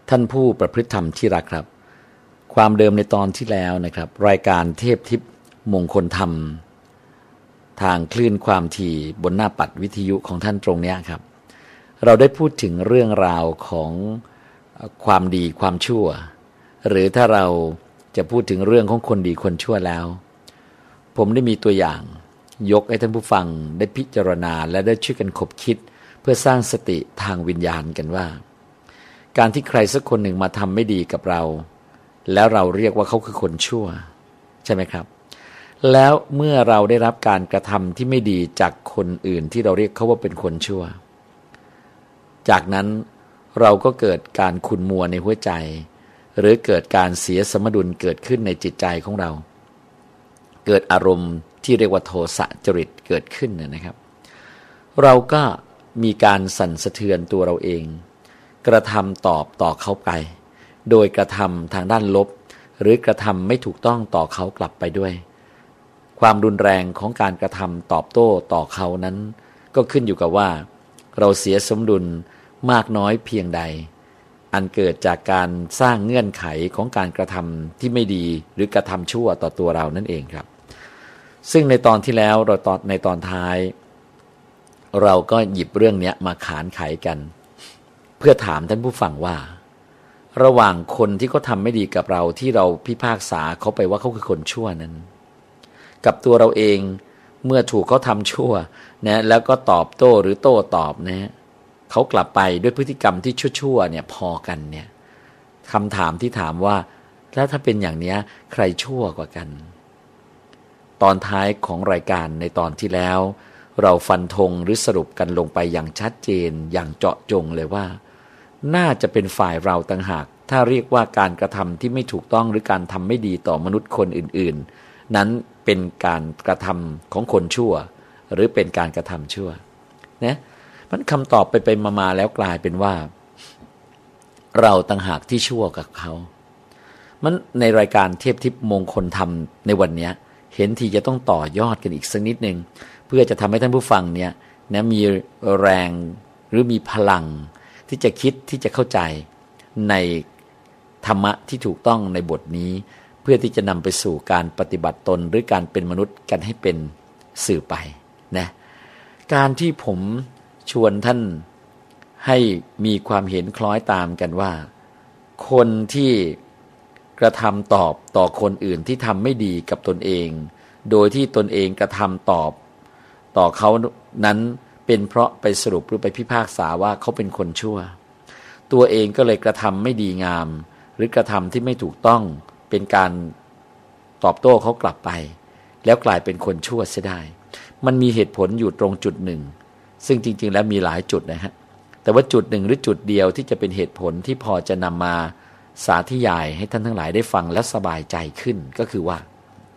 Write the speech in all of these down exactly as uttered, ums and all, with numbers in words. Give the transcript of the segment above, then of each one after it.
ท่านผู้ประพฤติธรรมที่รักครับความเดิมในตอนที่แล้วนะครับรายการเทพทิพย์มงคลธรรมทางคลื่นความถี่บนหน้าปัดวิทยุของท่านตรงนี้ครับเราได้พูดถึงเรื่องราวของความดีความชั่วหรือถ้าเราจะพูดถึงเรื่องของคนดีคนชั่วแล้วผมได้มีตัวอย่างยกให้ท่านผู้ฟังได้พิจารณาและได้ช่วยกันคบคิดเพื่อสร้างสติทางวิญญาณกันว่าการที่ใครสักคนหนึ่งมาทำไม่ดีกับเราแล้วเราเรียกว่าเขาคือคนชั่วใช่ไหมครับแล้วเมื่อเราได้รับการกระทำที่ไม่ดีจากคนอื่นที่เราเรียกเขาว่าเป็นคนชั่วจากนั้นเราก็เกิดการขุ่นมัวในหัวใจหรือเกิดการเสียสมดุลเกิดขึ้นในจิตใจของเราเกิดอารมณ์ที่เรียกว่าโทสะจริตเกิดขึ้นนะครับเราก็มีการสั่นสะเทือนตัวเราเองกระทำตอบต่อเขาไปโดยกระทำทางด้านลบหรือกระทำไม่ถูกต้องต่อเขากลับไปด้วยความรุนแรงของการกระทำตอบโต้ต่อเขานั้นก็ขึ้นอยู่กับว่าเราเสียสมดุลมากน้อยเพียงใดอันเกิดจากการสร้างเงื่อนไขของการกระทำที่ไม่ดีหรือกระทำชั่วต่อตัวเรานั่นเองครับซึ่งในตอนที่แล้วเราตอนในตอนท้ายเราก็หยิบเรื่องนี้มาขานไขกันเพื่อถามท่านผู้ฟังว่าระหว่างคนที่เขาทำไม่ดีกับเราที่เราพิพากษาเขาไปว่าเขาคือคนชั่วนั้นกับตัวเราเองเมื่อถูกเขาทำชั่วนะแล้วก็ตอบโต้หรือโต้ตอบนะเขากลับไปด้วยพฤติกรรมที่ชั่วๆเนี่ยพอกันเนี่ยคำถามที่ถามว่าแล้วถ้าเป็นอย่างนี้ใครชั่วกว่ากันตอนท้ายของรายการในตอนที่แล้วเราฟันธงหรือสรุปกันลงไปอย่างชัดเจนอย่างเจาะจงเลยว่าน่าจะเป็นฝ่ายเราต่างหากถ้าเรียกว่าการกระทำที่ไม่ถูกต้องหรือการทำไม่ดีต่อมนุษย์คนอื่นๆนั้นเป็นการกระทำของคนชั่วหรือเป็นการกระทำชั่วนะมันคำตอบไปไปมาๆแล้วกลายเป็นว่าเราต่างหากที่ชั่วกับเขามันในรายการเทพทิพย์มงคลธรรมในวันนี้เห็นทีจะต้องต่อยอดกันอีกสักนิดนึงเพื่อจะทำให้ท่านผู้ฟังเนี่ยนะมีแรงหรือมีพลังที่จะคิดที่จะเข้าใจในธรรมะที่ถูกต้องในบทนี้เพื่อที่จะนำไปสู่การปฏิบัติตนหรือการเป็นมนุษย์กันให้เป็นสื่อไปนะการที่ผมชวนท่านให้มีความเห็นคล้อยตามกันว่าคนที่กระทำตอบต่อคนอื่นที่ทำไม่ดีกับตนเองโดยที่ตนเองกระทำตอบต่อเขานั้นเป็นเพราะไปสรุปหรือไปพิพากษาว่าเขาเป็นคนชั่วตัวเองก็เลยกระทำไม่ดีงามหรือกระทำที่ไม่ถูกต้องเป็นการตอบโต้เขากลับไปแล้วกลายเป็นคนชั่วเสียได้มันมีเหตุผลอยู่ตรงจุดหนึ่งซึ่งจริงๆแล้วมีหลายจุดนะฮะแต่ว่าจุดหนึ่งหรือจุดเดียวที่จะเป็นเหตุผลที่พอจะนำมาสาธยายให้ท่านทั้งหลายได้ฟังและสบายใจขึ้นก็คือว่า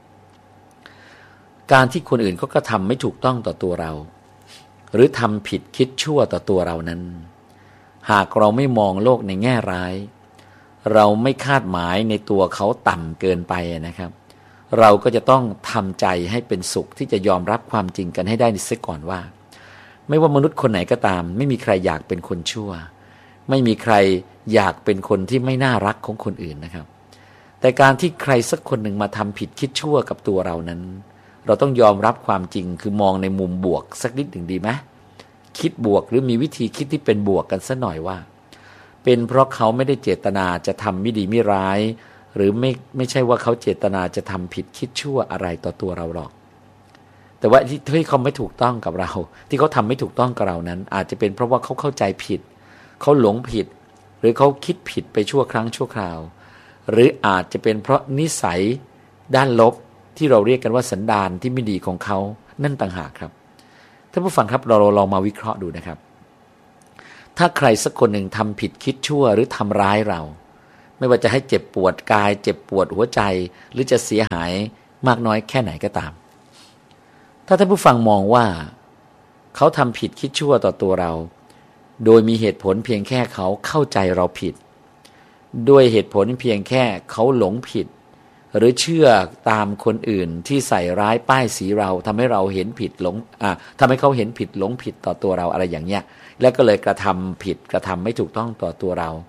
การที่คนอื่นเขาก็ทำไม่ถูกต้องต่อตัวเราหรือทำผิดคิดชั่วต่อตัวเรานั้นหากเราไม่มองโลกในแง่ร้ายเราไม่คาดหมายในตัวเขาต่ำเกินไปนะครับเราก็จะต้องทำใจให้เป็นสุขที่จะยอมรับความจริงกันให้ได้เสียก่อนว่าไม่ว่ามนุษย์คนไหนก็ตามไม่มีใครอยากเป็นคนชั่วไม่มีใครอยากเป็นคนที่ไม่น่ารักของคนอื่นนะครับแต่การที่ใครสักคนหนึ่งมาทำผิดคิดชั่วกับตัวเรานั้นเราต้องยอมรับความจริงคือมองในมุมบวกสักนิดหนึ่งดีไหมคิดบวกหรือมีวิธีคิดที่เป็นบวกกันสักหน่อยว่าเป็นเพราะเขาไม่ได้เจตนาจะทำไม่ดีไม่ร้ายหรือไม่ไม่ใช่ว่าเขาเจตนาจะทำผิดคิดชั่วอะไรต่อตัวเราหรอกแต่ว่าที่เขาไม่ถูกต้องกับเราที่เขาทำไม่ถูกต้องกับเรานั้นอาจจะเป็นเพราะว่าเขาเข้าใจผิดเขาหลงผิดหรือเขาคิดผิดไปชั่วครั้งชั่วคราวหรืออาจจะเป็นเพราะนิสัยด้านลบที่เราเรียกกันว่าสันดานที่ไม่ดีของเขานั่นต่างหากครับท่านผู้ฟังครับเราลองมาวิเคราะห์ดูนะครับถ้าใครสักคนหนึ่งทำผิดคิดชั่วหรือทำร้ายเราไม่ว่าจะให้เจ็บปวดกายเจ็บปวดหัวใจหรือจะเสียหายมากน้อยแค่ไหนก็ตามถ้าท่านผู้ฟังมองว่าเขาทำผิดคิดชั่วต่อตัวเราโดยมีเหตุผลเพียงแค่เขาเข้าใจเราผิดด้วยเหตุผลเพียงแค่เขาหลงผิดหรือเชื่อตามคนอื่นที่ใส่ร้ายป้ายสีเราทำให้เราเห็นผิดหลงอ่าทำให้เขาเห็นผิดหลงผิดต่อตัวเราอะไรอย่างเงี้ยแล้วก็เลยกระทำผิดกระทำไม่ถูกต้องต่อตัวเรา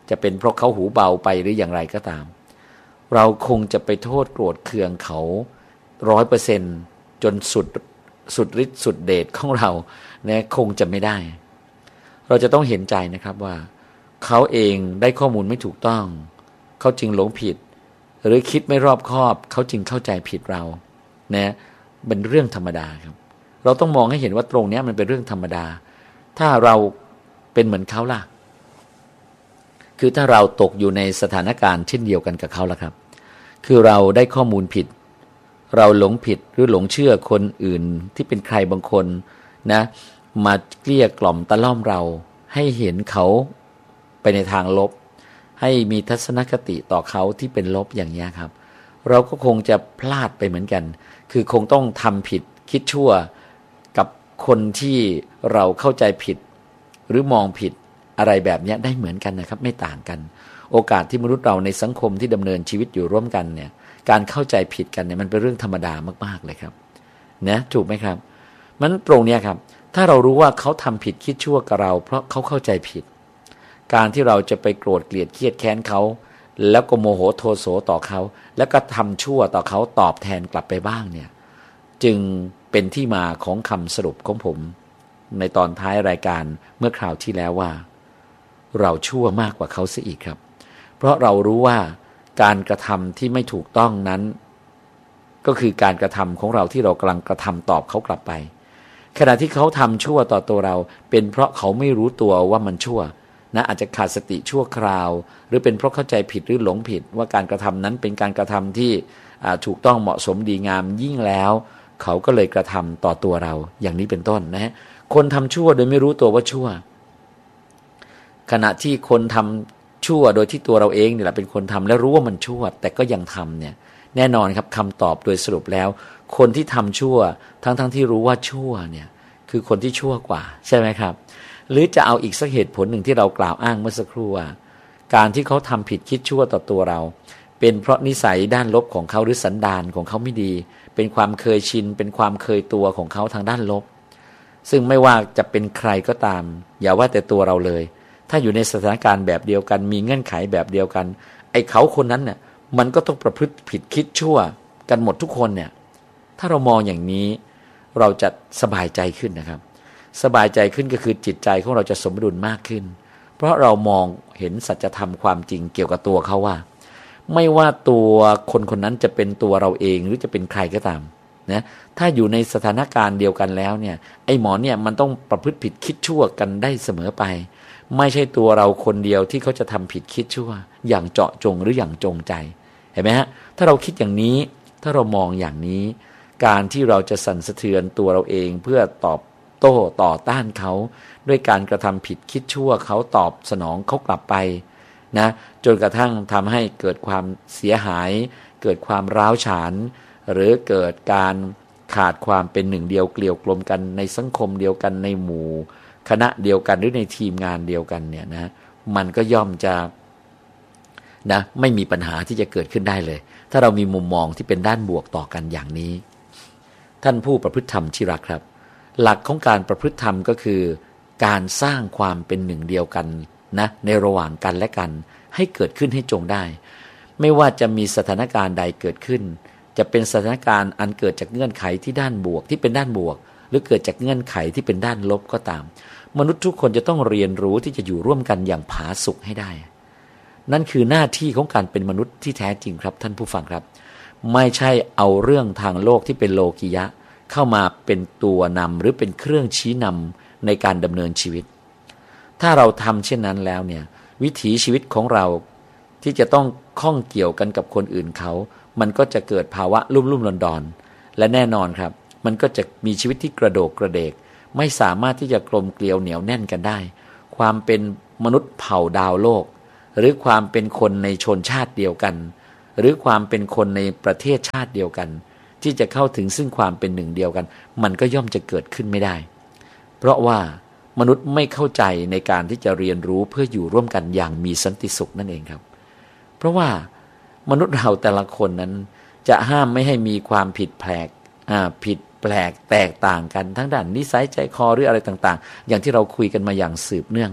จะเป็นเพราะเขาหูเบาไปหรืออย่างไรก็ตามเราคงจะไปโทษโกรธเคืองเขาร้อยเปอร์เซ็นต์จนสุดสุดฤทธิ์สุดเดชของเราเนี่ยคงจะไม่ได้เราจะต้องเห็นใจนะครับว่าเขาเองได้ข้อมูลไม่ถูกต้องเขาจึงหลงผิดหรือคิดไม่รอบคอบเขาจึงเข้าใจผิดเรานะเป็นเรื่องธรรมดาครับเราต้องมองให้เห็นว่าตรงนี้มันเป็นเรื่องธรรมดาถ้าเราเป็นเหมือนเขาล่ะคือถ้าเราตกอยู่ในสถานการณ์เช่นเดียวกันกับเขาล่ะครับคือเราได้ข้อมูลผิดเราหลงผิดหรือหลงเชื่อคนอื่นที่เป็นใครบางคนนะมาเกลี้ยกล่อมตะล่อมเราให้เห็นเขาไปในทางลบให้มีทัศนคติต่อเขาที่เป็นลบอย่างนี้ครับเราก็คงจะพลาดไปเหมือนกันคือคงต้องทำผิดคิดชั่วกับคนที่เราเข้าใจผิดหรือมองผิดอะไรแบบนี้ได้เหมือนกันนะครับไม่ต่างกันโอกาสที่มนุษย์เราในสังคมที่ดำเนินชีวิตอยู่ร่วมกันเนี่ยการเข้าใจผิดกันเนี่ยมันเป็นเรื่องธรรมดามากๆเลยครับนะถูกไหมครับมันตรงเนี้ยครับถ้าเรารู้ว่าเขาทำผิดคิดชั่วกับเราเพราะเขาเข้าใจผิดการที่เราจะไปโกรธเกลียดเครียดแค้นเขาแล้วก็โมโหโทโสต่อเขาแล้วก็ทำชั่วต่อเขาตอบแทนกลับไปบ้างเนี่ยจึงเป็นที่มาของคำสรุปของผมในตอนท้ายรายการเมื่อคราวที่แล้วว่าเราชั่วมากกว่าเขาเสียอีกครับเพราะเรารู้ว่าการกระทำที่ไม่ถูกต้องนั้นก็คือการกระทำของเราที่เรากำลังกระทำตอบเขากลับไปขณะที่เขาทำชั่วต่อตัวเราเป็นเพราะเขาไม่รู้ตัวว่ามันชั่วนะอาจจะขาดสติชั่วคราวหรือเป็นเพราะเข้าใจผิดหรือหลงผิดว่าการกระทำนั้นเป็นการกระทำที่ถูกต้องเหมาะสมดีงามยิ่งแล้วเขาก็เลยกระทำต่อตัวเราอย่างนี้เป็นต้นนะฮะคนทำชั่วโดยไม่รู้ตัวว่าชั่วขณะที่คนทำชั่วโดยที่ตัวเราเองเนี่ยแหละเป็นคนทำและรู้ว่ามันชั่วแต่ก็ยังทำเนี่ยแน่นอนครับคำตอบโดยสรุปแล้วคนที่ทำชั่วทั้งๆ ท, ที่รู้ว่าชั่วเนี่ยคือคนที่ชั่วกว่าใช่ไหมครับหรือจะเอาอีกสักเหตุผลหนึ่งที่เรากล่าวอ้างเมื่อสักครู่ว่าการที่เขาทำผิดคิดชั่วต่อตัวเราเป็นเพราะนิสัยด้านลบของเขาหรือสันดานของเขาไม่ดีเป็นความเคยชินเป็นความเคยตัวของเขาทางด้านลบซึ่งไม่ว่าจะเป็นใครก็ตามอย่าว่าแต่ตัวเราเลยถ้าอยู่ในสถานการณ์แบบเดียวกันมีเงื่อนไขแบบเดียวกันไอ้เขาคนนั้นเนี่ยมันก็ต้องประพฤติผิดคิดชั่วกันหมดทุกคนเนี่ยถ้าเรามองอย่างนี้เราจะสบายใจขึ้นนะครับสบายใจขึ้นก็คือจิตใจของเราจะสมดุลมากขึ้นเพราะเรามองเห็นสัจธรรมความจริงเกี่ยวกับตัวเขาว่าไม่ว่าตัวคนคนนั้นจะเป็นตัวเราเองหรือจะเป็นใครก็ตามนะถ้าอยู่ในสถานการณ์เดียวกันแล้วเนี่ยไอ้หมอเนี่ยมันต้องประพฤติผิดคิดชั่วกันได้เสมอไปไม่ใช่ตัวเราคนเดียวที่เขาจะทำผิดคิดชั่วอย่างเจาะจงหรืออย่างจงใจเห็นไหมฮะถ้าเราคิดอย่างนี้ถ้าเรามองอย่างนี้การที่เราจะสั่นสะเทือนตัวเราเองเพื่อตอบโต้ต่อต้านเขาด้วยการกระทำผิดคิดชั่วเขาตอบสนองเขากลับไปนะจนกระทั่งทำให้เกิดความเสียหายเกิดความร้าวฉานหรือเกิดการขาดความเป็นหนึ่งเดียวเกลียวกลมกันในสังคมเดียวกันในหมู่คณะเดียวกันหรือในทีมงานเดียวกันเนี่ยนะมันก็ย่อมจะนะไม่มีปัญหาที่จะเกิดขึ้นได้เลยถ้าเรามีมุมมองที่เป็นด้านบวกต่อกันอย่างนี้ท่านผู้ประพฤติธรรมที่รักครับหลักของการประพฤติธรรมก็คือการสร้างความเป็นหนึ่งเดียวกันนะในระหว่างกันและกันให้เกิดขึ้นให้จงได้ไม่ว่าจะมีสถานการณ์ใดเกิดขึ้นจะเป็นสถานการณ์อันเกิดจากเงื่อนไขที่ด้านบวกที่เป็นด้านบวกหรือเกิดจากเงื่อนไขที่เป็นด้านลบก็ตามมนุษย์ทุกคนจะต้องเรียนรู้ที่จะอยู่ร่วมกันอย่างผาสุกให้ได้นั่นคือหน้าที่ของการเป็นมนุษย์ที่แท้จริงครับท่านผู้ฟังครับไม่ใช่เอาเรื่องทางโลกที่เป็นโลกิยะเข้ามาเป็นตัวนำหรือเป็นเครื่องชี้นำในการดำเนินชีวิตถ้าเราทำเช่นนั้นแล้วเนี่ยวิถีชีวิตของเราที่จะต้องข้องเกี่ยวกันกับคนอื่นเขามันก็จะเกิดภาวะลุ่มลุ่มดอนดอนและแน่นอนครับมันก็จะมีชีวิตที่กระโดกกระเดกไม่สามารถที่จะกลมเกลียวเหนียวแน่นกันได้ความเป็นมนุษย์เผ่าดาวโลกหรือความเป็นคนในชนชาติเดียวกันหรือความเป็นคนในประเทศชาติเดียวกันที่จะเข้าถึงซึ่งความเป็นหนึ่งเดียวกันมันก็ย่อมจะเกิดขึ้นไม่ได้เพราะว่ามนุษย์ไม่เข้าใจในการที่จะเรียนรู้เพื่ออยู่ร่วมกันอย่างมีสันติสุขนั่นเองครับเพราะว่ามนุษย์เราแต่ละคนนั้นจะห้ามไม่ให้มีความผิดแปลกอ่าผิดแปลกแตกต่างกันทั้งด้านนิสัยใจคอหรืออะไรต่างๆอย่างที่เราคุยกันมาอย่างสืบเนื่อง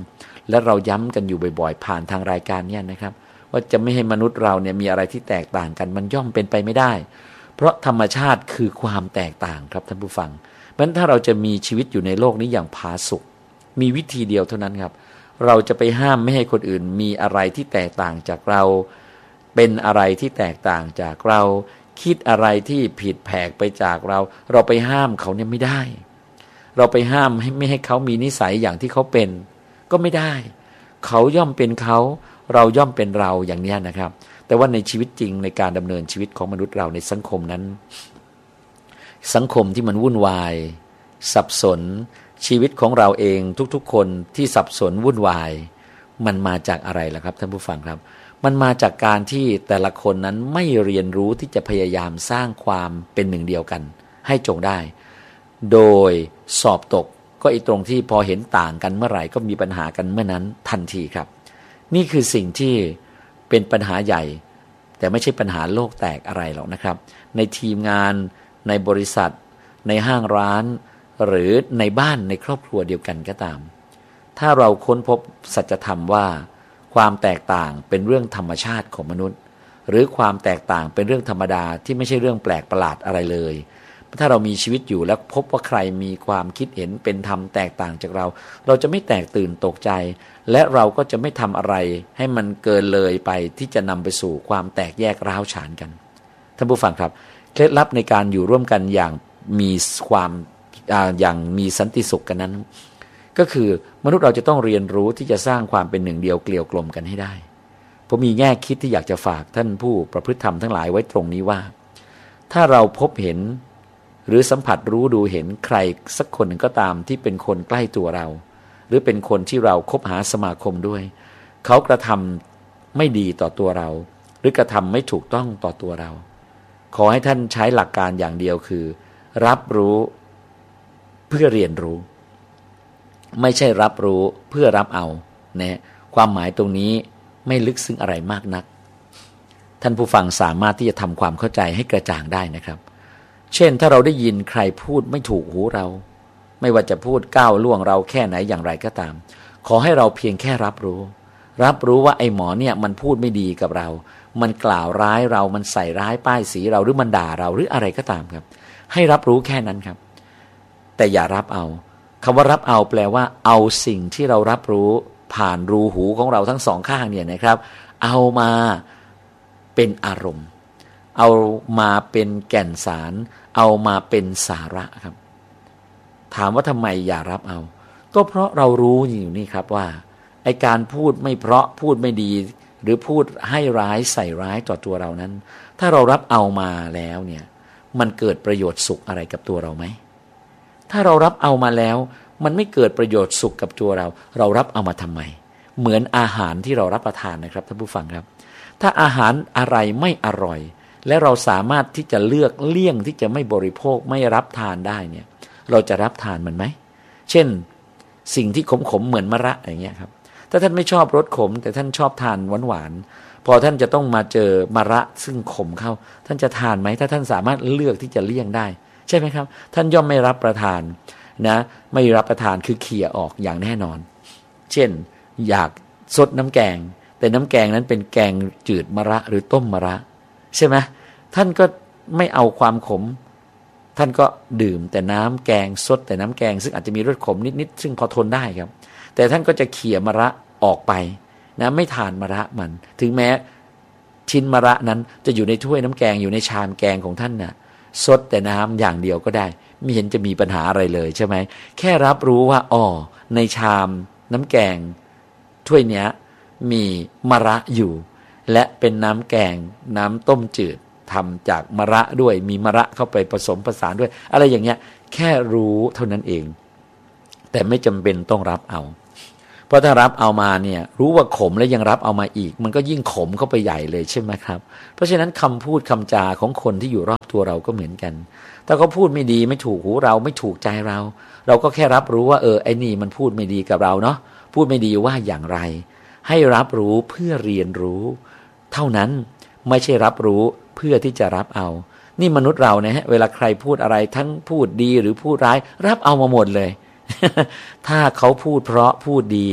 และเราย้ำกันอยู่บ่อยๆผ่านทางรายการเนี่ยนะครับว่าจะไม่ให้มนุษย์เราเนี่ยมีอะไรที่แตกต่างกันมันย่อมเป็นไปไม่ได้เพราะธรรมชาติคือความแตกต่างครับท่านผู้ฟังเพราะฉะนั้นถ้าเราจะมีชีวิตอยู่ในโลกนี้อย่างผาสุกมีวิธีเดียวเท่านั้นครับเราจะไปห้ามไม่ให้คนอื่นมีอะไรที่แตกต่างจากเราเป็นอะไรที่แตกต่างจากเราคิดอะไรที่ผิดแผกไปจากเราเราไปห้ามเขาเนี่ยไม่ได้เราไปห้ามให้ไม่ให้เขามีนิสัยอย่างที่เขาเป็นก็ไม่ได้เขาย่อมเป็นเขาเราย่อมเป็นเราอย่างนี้นะครับแต่ว่าในชีวิตจริงในการดำเนินชีวิตของมนุษย์เราในสังคมนั้นสังคมที่มันวุ่นวายสับสนชีวิตของเราเองทุกๆคนที่สับสนวุ่นวายมันมาจากอะไรล่ะครับท่านผู้ฟังครับมันมาจากการที่แต่ละคนนั้นไม่เรียนรู้ที่จะพยายามสร้างความเป็นหนึ่งเดียวกันให้จงได้โดยสอบตกก็อีตรงที่พอเห็นต่างกันเมื่อไหร่ก็มีปัญหากันเมื่อนั้นทันทีครับนี่คือสิ่งที่เป็นปัญหาใหญ่แต่ไม่ใช่ปัญหาโลกแตกอะไรหรอกนะครับในทีมงานในบริษัทในห้างร้านหรือในบ้านในครอบครัวเดียวกันก็ตามถ้าเราค้นพบสัจธรรมว่าความแตกต่างเป็นเรื่องธรรมชาติของมนุษย์หรือความแตกต่างเป็นเรื่องธรรมดาที่ไม่ใช่เรื่องแปลกประหลาดอะไรเลยถ้าเรามีชีวิตอยู่แล้วพบว่าใครมีความคิดเห็นเป็นธรรมแตกต่างจากเราเราจะไม่แตกตื่นตกใจและเราก็จะไม่ทำอะไรให้มันเกินเลยไปที่จะนำไปสู่ความแตกแยกร้าวฉานกันท่านผู้ฟังครับเคล็ดลับในการอยู่ร่วมกันอย่างมีความอย่างมีสันติสุขกันนั้นก็คือมนุษย์เราจะต้องเรียนรู้ที่จะสร้างความเป็นหนึ่งเดียวเกลียวกลมกันให้ได้ผมมีแง่คิดที่อยากจะฝากท่านผู้ประพฤติธรรมทั้งหลายไว้ตรงนี้ว่าถ้าเราพบเห็นหรือสัมผัสรู้ดูเห็นใครสักคนหนึ่งก็ตามที่เป็นคนใกล้ตัวเราหรือเป็นคนที่เราคบหาสมาคมด้วยเขากระทำไม่ดีต่อตัวเราหรือกระทำไม่ถูกต้องต่อตัวเราขอให้ท่านใช้หลักการอย่างเดียวคือรับรู้เพื่อเรียนรู้ไม่ใช่รับรู้เพื่อรับเอานะความหมายตรงนี้ไม่ลึกซึ้งอะไรมากนักท่านผู้ฟังสามารถที่จะทำความเข้าใจให้กระจ่างได้นะครับเช่นถ้าเราได้ยินใครพูดไม่ถูกหูเราไม่ว่าจะพูดก้าวล่วงเราแค่ไหนอย่างไรก็ตามขอให้เราเพียงแค่รับรู้รับรู้ว่าไอ้หมอเนี่ยมันพูดไม่ดีกับเรามันกล่าวร้ายเรามันใส่ร้ายป้ายสีเราหรือมันด่าเราหรืออะไรก็ตามครับให้รับรู้แค่นั้นครับแต่อย่ารับเอาคำว่ารับเอาแปลว่าเอาสิ่งที่เรารับรู้ผ่านรูหูของเราทั้งสองข้างเนี่ยนะครับเอามาเป็นอารมณ์เอามาเป็นแก่นสารเอามาเป็นสาระครับถามว่าทำไมอย่ารับเอาก็เพราะเรารู้อยู่นี่ครับว่าไอ้การพูดไม่เพราะพูดไม่ดีหรือพูดให้ร้ายใส่ร้ายต่อตัวเรานั้นถ้าเรารับเอามาแล้วเนี่ยมันเกิดประโยชน์สุขอะไรกับตัวเราไหมถ้าเรารับเอามาแล้วมันไม่เกิดประโยชน์สุขกับตัวเราเรารับเอามาทำไมเหมือนอาหารที่เรารับประทานนะครับท่านผู้ฟังครับถ้าอาหารอะไรไม่อร่อยและเราสามารถที่จะเลือกเลี่ยงที่จะไม่บริโภคไม่รับทานได้เนี่ยเราจะรับทานมันไหมเช่นสิ่งที่ขมๆเหมือนมะระอย่างเงี้ยครับถ้าท่านไม่ชอบรสขมแต่ท่านชอบทานหวานๆพอท่านจะต้องมาเจอมะระซึ่งขมเข้าท่านจะทานไหมถ้าท่านสามารถเลือกที่จะเลี่ยงได้ใช่ไหมครับท่านย่อมไม่รับประทานนะไม่รับประทานคือเขี่ยออกอย่างแน่นอนเช่นอยากซดน้ำแกงแต่น้ำแกงนั้นเป็นแกงจืดมะระหรือต้มมะระใช่ไหมท่านก็ไม่เอาความขมท่านก็ดื่มแต่น้ำแกงซดแต่น้ำแกงซึ่งอาจจะมีรสขมนิดๆซึ่งพอทนได้ครับแต่ท่านก็จะเขี่ยมะระออกไปนะไม่ทานมะระมันถึงแม้ชิ้นมะระนั้นจะอยู่ในถ้วยน้ำแกงอยู่ในชามแกงของท่านน่ะซดแต่น้ำอย่างเดียวก็ได้ไม่เห็นจะมีปัญหาอะไรเลยใช่ไหมแค่รับรู้ว่าอ๋อในชามน้ำแกงถ้วยเนี้ยมีมะระอยู่และเป็นน้ำแกงน้ำต้มจืดทำจากมะระด้วยมีมะระเข้าไปผสมผสานด้วยอะไรอย่างเงี้ยแค่รู้เท่านั้นเองแต่ไม่จำเป็นต้องรับเอาเพราะถ้ารับเอามาเนี่ยรู้ว่าขมแล้วยังรับเอามาอีกมันก็ยิ่งขมเข้าไปใหญ่เลยใช่ไหมครับเพราะฉะนั้นคำพูดคำจาของคนที่อยู่รอบตัวเราก็เหมือนกันถ้าเขาพูดไม่ดีไม่ถูกหูเราไม่ถูกใจเราเราก็แค่รับรู้ว่าเออไอ้นี่มันพูดไม่ดีกับเราเนาะพูดไม่ดีว่าอย่างไรให้รับรู้เพื่อเรียนรู้เท่านั้นไม่ใช่รับรู้เพื่อที่จะรับเอานี่มนุษย์เราเนี่ยฮะเวลาใครพูดอะไรทั้งพูดดีหรือพูดร้ายรับเอามาหมดเลย ถ้าเขาพูดเพราะพูดดี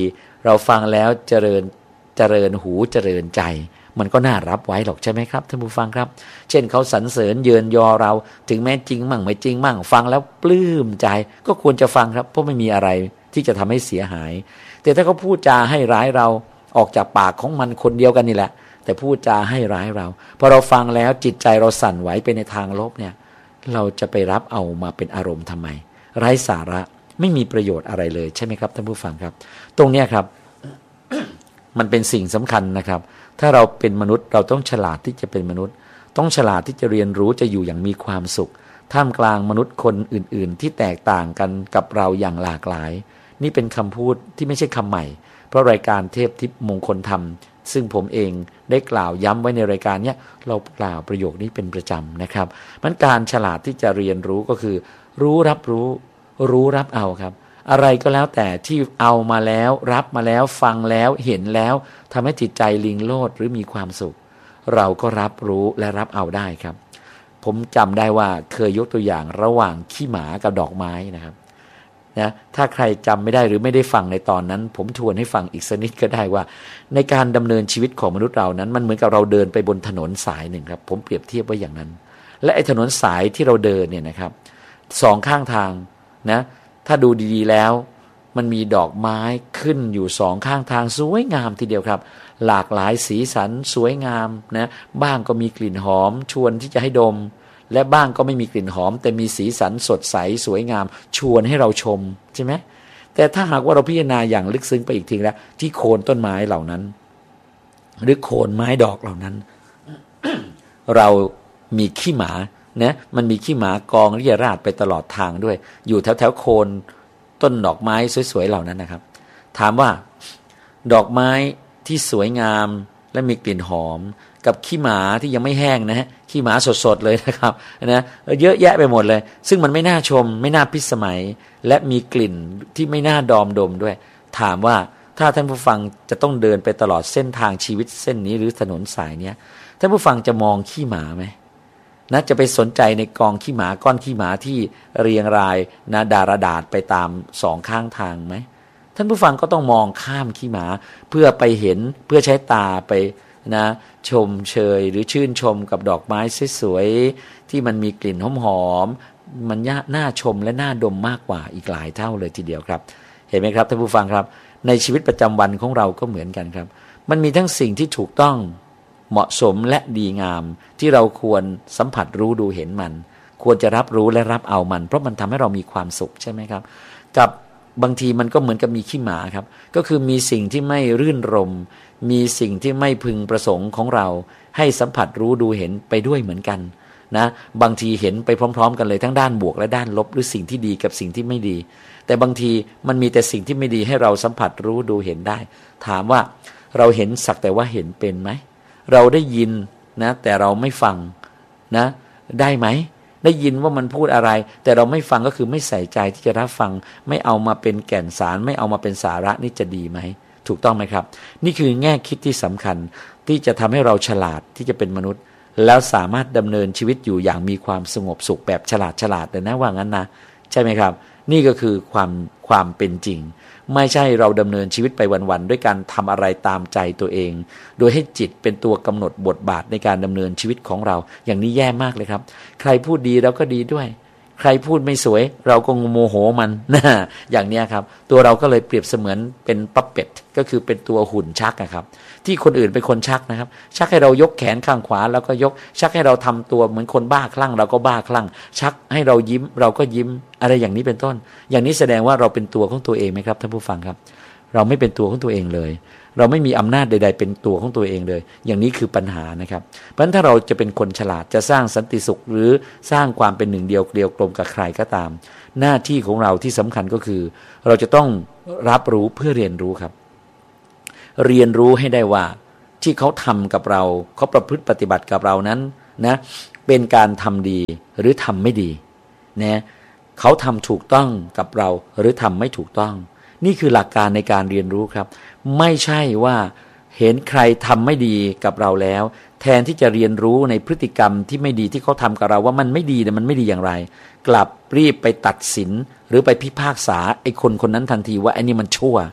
เราฟังแล้วเจริญเจริญหูเจริญใจมันก็น่ารับไว้หรอกใช่ไหมครับท่านผู้ฟังครับเช่นเขาสรรเสริญเยินยอเราถึงแม้จริงมั่งไม่จริงมั่งฟังแล้วปลื้มใจก็ควรจะฟังครับเพราะไม่มีอะไรที่จะทำให้เสียหายแต่ถ้าเขาพูดจาให้ร้ายเราออกจากปากของมันคนเดียวกันนี่แหละแต่พูดจาให้ร้ายเราพอเราฟังแล้วจิตใจเราสั่นไหวไปในทางลบเนี่ยเราจะไปรับเอามาเป็นอารมณ์ทำไมไร้สาระไม่มีประโยชน์อะไรเลยใช่ไหมครับท่านผู้ฟังครับตรงเนี้ยครับ มันเป็นสิ่งสำคัญนะครับถ้าเราเป็นมนุษย์เราต้องฉลาดที่จะเป็นมนุษย์ต้องฉลาดที่จะเรียนรู้จะอยู่อย่างมีความสุขท่ามกลางมนุษย์คนอื่นๆที่แตกต่างกันกับเราอย่างหลากหลายนี่เป็นคำพูดที่ไม่ใช่คำใหม่เพราะรายการเทพทิพย์มงคลธรรมซึ่งผมเองได้กล่าวย้ำไว้ในรายการนี้เรากล่าวประโยคนี้เป็นประจำนะครับมันการฉลาดที่จะเรียนรู้ก็คือรู้รับรู้รู้รับเอาครับอะไรก็แล้วแต่ที่เอามาแล้วรับมาแล้วฟังแล้วเห็นแล้วทำให้จิตใจลิงโลดหรือมีความสุขเราก็รับรู้และรับเอาได้ครับผมจำได้ว่าเคยยกตัวอย่างระหว่างขี้หมากับดอกไม้นะครับนะถ้าใครจำไม่ได้หรือไม่ได้ฟังในตอนนั้นผมทวนให้ฟังอีกสักนิดก็ได้ว่าในการดำเนินชีวิตของมนุษย์เรานั้นมันเหมือนกับเราเดินไปบนถนนสายหนึ่งครับผมเปรียบเทียบไว้อย่างนั้นและไอ้ถนนสายที่เราเดินเนี่ยนะครับสองข้างทางนะถ้าดูดีๆแล้วมันมีดอกไม้ขึ้นอยู่สองข้างทางสวยงามทีเดียวครับหลากหลายสีสันสวยงามนะบ้างก็มีกลิ่นหอมชวนที่จะให้ดมและบ้างก็ไม่มีกลิ่นหอมแต่มีสีสันสดใสสวยงามชวนให้เราชมใช่ไหมแต่ถ้าหากว่าเราพิจารณาอย่างลึกซึ้งไปอีกทีแล้วที่โคนต้นไม้เหล่านั้นหรือโคนไม้ดอกเหล่านั้น เรามีขี้หมานะมันมีขี้หมากองเรี่ยราดไปตลอดทางด้วยอยู่แถวแถวโคนต้นดอกไม้สวยๆเหล่านั้นนะครับถามว่าดอกไม้ที่สวยงามและมีกลิ่นหอมกับขี้หมาที่ยังไม่แห้งนะฮะขี้หมาสดๆเลยนะครับนะเยอะแยะไปหมดเลยซึ่งมันไม่น่าชมไม่น่าพิสมัยและมีกลิ่นที่ไม่น่าดอมดมด้วยถามว่าถ้าท่านผู้ฟังจะต้องเดินไปตลอดเส้นทางชีวิตเส้นนี้หรือถนนสายเนี้ยท่านผู้ฟังจะมองขี้หมาไหมนะจะไปสนใจในกองขี้หมาก้อนขี้หมาที่เรียงรายนะดารดาษไปตามสองข้างทางไหมท่านผู้ฟังก็ต้องมองข้ามขี้หมาเพื่อไปเห็นเพื่อใช้ตาไปนะชมเชยหรือชื่นชมกับดอกไม้สวยๆที่มันมีกลิ่นหอมๆมันน่าชมและน่าดมมากกว่าอีกหลายเท่าเลยทีเดียวครับเห็นไหมครับท่านผู้ฟังครับในชีวิตประจำวันของเราก็เหมือนกันครับมันมีทั้งสิ่งที่ถูกต้องเหมาะสมและดีงามที่เราควรสัมผัสรู้ดูเห็นมันควรจะรับรู้และรับเอามันเพราะมันทำให้เรามีความสุขใช่ไหมครับกับบางทีมันก็เหมือนกับมีขี้หมาครับก็คือมีสิ่งที่ไม่รื่นรมมีสิ่งที่ไม่พึงประสงค์ของเราให้สัมผัสรู้ดูเห็นไปด้วยเหมือนกันนะบางทีเห็นไปพร้อมๆกันเลยทั้งด้านบวกและด้านลบหรือสิ่งที่ดีกับสิ่งที่ไม่ดีแต่บางทีมันมีแต่สิ่งที่ไม่ดีให้เราสัมผัสรู้ดูเห็นได้ถามว่าเราเห็นสักแต่ว่าเห็นเป็นไหมเราได้ยินนะแต่เราไม่ฟังนะได้ไหมได้ยินว่ามันพูดอะไรแต่เราไม่ฟังก็คือไม่ใส่ใจที่จะรับฟังไม่เอามาเป็นแก่นสารไม่เอามาเป็นสาระนี่จะดีไหมถูกต้องไหมครับนี่คือแง่คิดที่สำคัญที่จะทำให้เราฉลาดที่จะเป็นมนุษย์แล้วสามารถดำเนินชีวิตอยู่อย่างมีความสงบสุขแบบฉลาดฉลาดเลยนะว่างั้นนะใช่ไหมครับนี่ก็คือความความเป็นจริงไม่ใช่เราดำเนินชีวิตไปวันๆด้วยการทำอะไรตามใจตัวเองโดยให้จิตเป็นตัวกำหนดบทบาทในการดำเนินชีวิตของเราอย่างนี้แย่มากเลยครับใครพูดดีเราก็ดีด้วยใครพูดไม่สวยเราก็โมโหมันนะอย่างนี้ครับตัวเราก็เลยเปรียบเสมือนเป็นปั๊ปเป็ดก็คือเป็นตัวหุ่นชักนะครับที่คนอื่นเป็นคนชักนะครับชักให้เรายกแขนข้างขวาแล้วก็ยกชักให้เราทำตัวเหมือนคนบ้าคลั่งเราก็บ้าคลั่งชักให้เรายิ้มเราก็ยิ้มอะไรอย่างนี้เป็นต้นอย่างนี้แสดงว่าเราเป็นตัวของตัวเองไหมครับท่านผู้ฟังครับเราไม่เป็นตัวของตัวเองเลยเราไม่มีอำนาจใดๆเป็นตัวของตัวเองเลยอย่างนี้คือปัญหานะครับเพราะฉะนั้นถ้าเราจะเป็นคนฉลาดจะสร้างสันติสุขหรือสร้างความเป็นหนึ่งเดียวเกลียวกลมกับใครก็ตามหน้าที่ของเราที่สำคัญก็คือเราจะต้องรับรู้เพื่อเรียนรู้ครับเรียนรู้ให้ได้ว่าที่เขาทำกับเราเขาประพฤติปฏิบัติกับเรานั้นนะเป็นการทำดีหรือทำไม่ดีนะเขาทำถูกต้องกับเราหรือทำไม่ถูกต้องนี่คือหลักการในการเรียนรู้ครับไม่ใช่ว่าเห็นใครทำไม่ดีกับเราแล้วแทนที่จะเรียนรู้ในพฤติกรรมที่ไม่ดีที่เขาทำกับเราว่ามันไม่ดีแต่มันไม่ดีอย่างไรกลับรีบไปตัดสินหรือไปพิพากษาไอ้คนคนนั้นทันทีว่าไอ้นี่มันชั่ว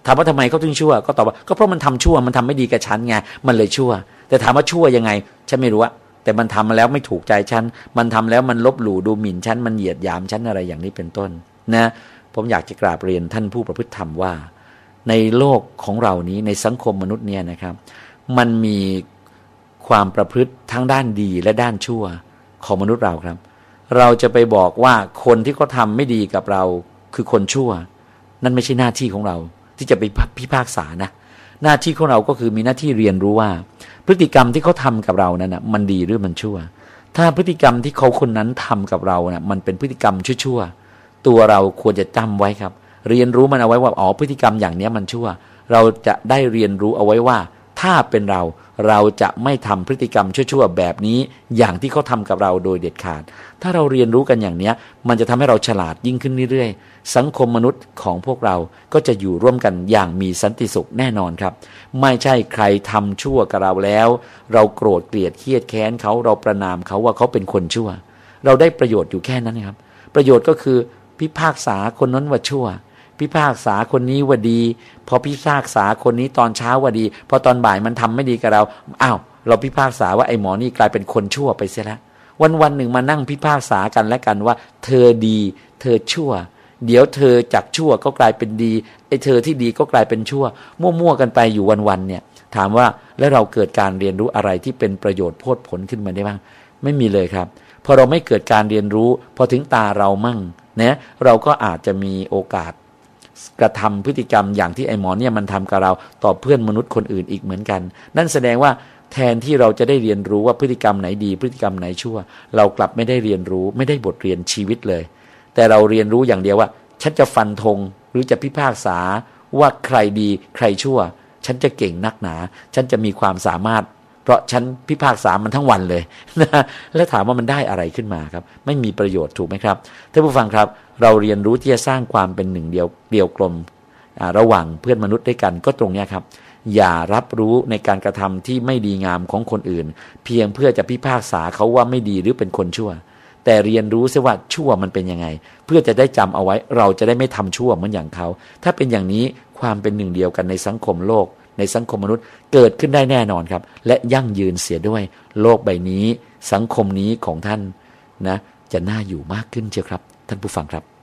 ถามว่าทำไมเขาถึงชั่วก็ตอบว่าก็เพราะมันทำชั่วมันทำไม่ดีกับฉันไงมันเลยชั่วแต่ถามว่าชั่วยังไงฉันไม่รู้อะแต่มันทำมาแล้วไม่ถูกใจฉันมันทำแล้วมันลบหลู่ดูหมิ่นฉันมันเหยียดหยามฉันอะไรอย่างนี้เป็นต้นนะผมอยากจะกราบเรียนท่านผู้ประพฤติธรรมว่าในโลกของเรานี้ในสังคมมนุษย์เนี่ยนะครับมันมีความประพฤติทั้งด้านดีและด้านชั่วของมนุษย์เราครับเราจะไปบอกว่าคนที่เขาทำไม่ดีกับเราคือคนชั่วนั่นไม่ใช่หน้าที่ของเราที่จะไปพิพากษานะหน้าที่ของเราก็คือมีหน้าที่เรียนรู้ว่าพฤติกรรมที่เขาทำกับเรานั้นนะมันดีหรือมันชั่วถ้าพฤติกรรมที่เขาคนนั้นทำกับเรานะมันเป็นพฤติกรรมชั่วๆตัวเราควรจะจำไว้ครับเรียนรู้มันเอาไว้ว่าอ๋อพฤติกรรมอย่างนี้มันชั่วเราจะได้เรียนรู้เอาไว้ว่าถ้าเป็นเราเราจะไม่ทำพฤติกรรมชั่วๆแบบนี้อย่างที่เขาทำกับเราโดยเด็ดขาดถ้าเราเรียนรู้กันอย่างนี้มันจะทำให้เราฉลาดยิ่งขึ้นเรื่อยๆสังคมมนุษย์ของพวกเราก็จะอยู่ร่วมกันอย่างมีสันติสุขแน่นอนครับไม่ใช่ใครทำชั่วกับเราแล้วเราโกรธเกลียดเครียดแค้นเขาเราประณามเขาว่าเขาเป็นคนชั่วเราได้ประโยชน์อยู่แค่นั้นครับประโยชน์ก็คือพิพากษาคนนั้นว่าชั่วพิพากษาคนนี้ว่าดีพอพิพากษาคนนี้ตอนเช้าว่าดีพอตอนบ่ายมันทำไม่ดีกับเราอ้าวเราพิพากษาว่าไอ้หมอนี่กลายเป็นคนชั่วไปเสียแล้ววันวันหนึ่งมานั่งพิพากษากันและกันว่าเธอดีเธอชั่วเดี๋ยวเธอจากชั่วก็กลายเป็นดีไอ้เธอที่ดีก็กลายเป็นชั่วมั่วๆกันไปอยู่วันๆเนี่ยถามว่าแล้วเราเกิดการเรียนรู้อะไรที่เป็นประโยชน์โพดผลขึ้นมาได้บ้างไม่มีเลยครับพอเราไม่เกิดการเรียนรู้พอถึงตาเรามั่งนะเราก็อาจจะมีโอกาสกระทำพฤติกรรมอย่างที่ไอ้หมอเนี่ยมันทำกับเราต่อเพื่อนมนุษย์คนอื่นอีกเหมือนกันนั่นแสดงว่าแทนที่เราจะได้เรียนรู้ว่าพฤติกรรมไหนดีพฤติกรรมไหนชั่วเรากลับไม่ได้เรียนรู้ไม่ได้บทเรียนชีวิตเลยแต่เราเรียนรู้อย่างเดียวว่าฉันจะฟันธงหรือจะพิพากษาว่าใครดีใครชั่วฉันจะเก่งนักหนาฉันจะมีความสามารถเพราะฉันพิพากษามันทั้งวันเลยนะแล้วถามว่ามันได้อะไรขึ้นมาครับไม่มีประโยชน์ถูกไหมครับท่านผู้ฟังครับเราเรียนรู้ที่จะสร้างความเป็นหนึ่งเดียวเดียวกลมระหว่างเพื่อนมนุษย์ด้วยกันก็ตรงนี้ครับอย่ารับรู้ในการกระทำที่ไม่ดีงามของคนอื่นเพียงเพื่อจะพิพากษาเขาว่าไม่ดีหรือเป็นคนชั่วแต่เรียนรู้ซิว่าชั่วมันเป็นยังไงเพื่อจะได้จำเอาไว้เราจะได้ไม่ทำชั่วเหมือนอย่างเขาถ้าเป็นอย่างนี้ความเป็นหนึ่งเดียวกันในสังคมโลกในสังคมมนุษย์เกิดขึ้นได้แน่นอนครับและยั่งยืนเสียด้วยโลกใบนี้สังคมนี้ของท่านนะจะน่าอยู่มากขึ้นเชียวครับท่านผู้ฟังครับ